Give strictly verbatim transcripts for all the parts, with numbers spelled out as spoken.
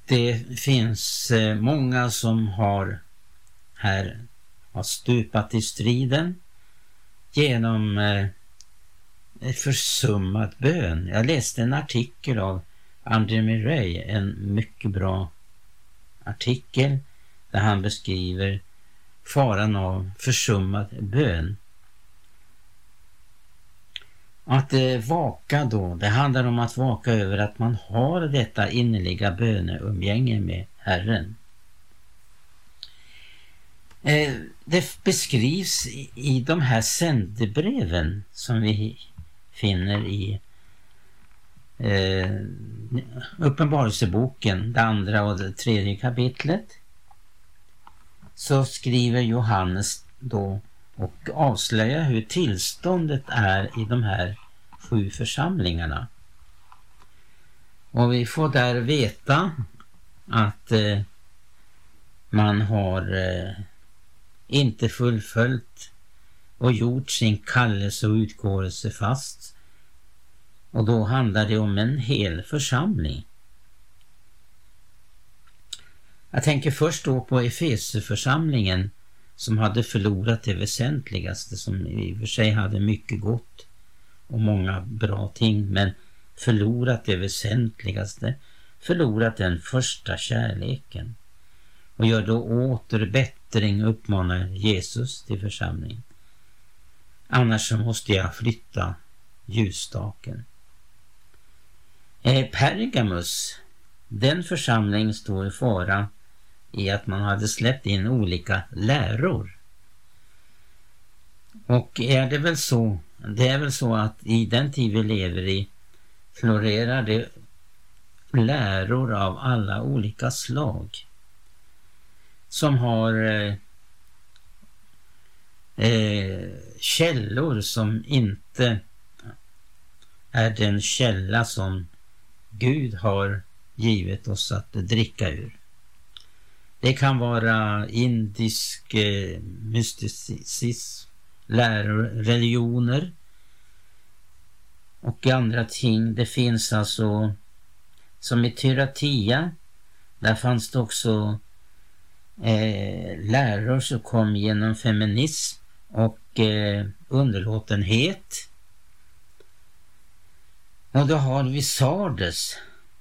det finns många som har här har stupat i striden genom eh, försummat bön. Jag läste en artikel av André Murray, en mycket bra artikel där han beskriver faran av försummat bön. Att eh, vaka då, det handlar om att vaka över att man har detta innerliga böneumgänge med Herren. Eh, det beskrivs i, i de här sändebreven som vi finner i eh, Uppenbarelseboken, det andra och det tredje kapitlet. Så skriver Johannes då och avslöjar hur tillståndet är i de här sju församlingarna. Och vi får där veta att eh, man har eh, inte fullföljt och gjort sin kallelse och utgåelse fast. Och då handlar det om en hel församling. Jag tänker först då på Efeserförsamlingen som hade förlorat det väsentligaste, som i och för sig hade mycket gott och många bra ting, men förlorat det väsentligaste, förlorat den första kärleken. Och gör då återbättring, uppmanar Jesus till församlingen. Annars så måste jag flytta ljusstaken. Eh, Pergamus, den församlingen står i fara i att man hade släppt in olika läror. Och är det väl så, det är väl så att i den tid vi lever i florerar det läror av alla olika slag som har eh, eh, källor som inte är den källa som Gud har givit oss att dricka ur. Det kan vara indisk eh, mysticism, läror, religioner och andra ting. Det finns alltså, som i Thyatira, där fanns det också eh, läror som kom genom feminism och eh, underlåtenhet. Och då har vi Sardes,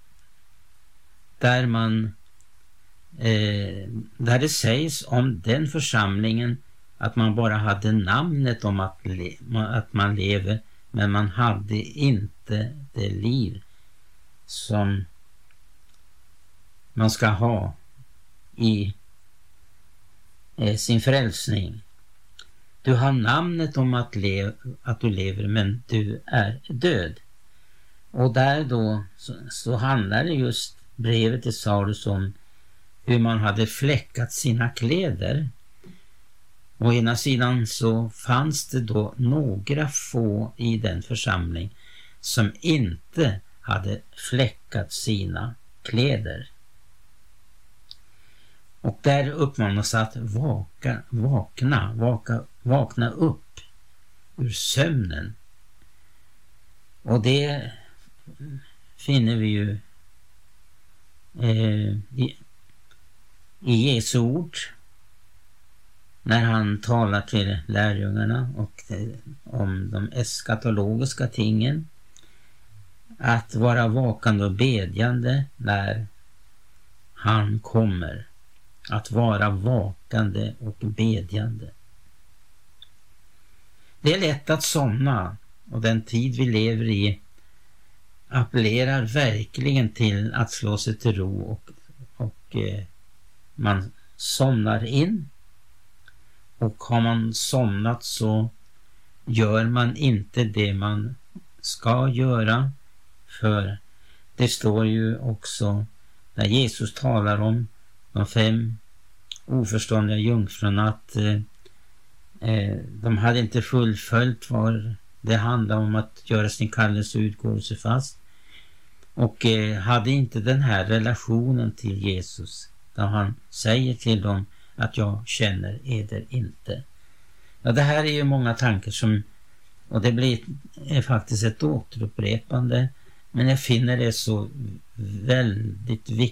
där man eh, där det sägs om den församlingen att man bara hade namnet om att, le, att man lever, men man hade inte det liv som man ska ha i eh, sin frälsning. Du har namnet om att, le, att du lever, men du är död. Och där då så, så handlar det just brevet till Sardes om hur man hade fläckat sina kläder. Å ena sidan så fanns det då några få i den församling som inte hade fläckat sina kläder. Och där uppmanas att vaka, vakna, vaka, vakna upp ur sömnen. Och det finner vi ju eh, i, i Jesu ord när han talar till lärjungarna och eh, om de eskatologiska tingen, att vara vakande och bedjande när han kommer. Att vara vakande och bedjande. Det är lätt att somna, och den tid vi lever i appellerar verkligen till att slå sig till ro, och, och eh, man somnar in. Och har man somnat så gör man inte det man ska göra, för det står ju också när Jesus talar om de fem oförståndiga jungfrurna att eh, eh, de hade inte fullföljt vad det handlade om, att göra sin kallelse och utgåelse fast, och eh, hade inte den här relationen till Jesus där han säger till dem att jag känner eder inte. Ja, det här är ju många tankar som, och det blir är faktiskt ett återupprepande, men jag finner det så väldigt viktigt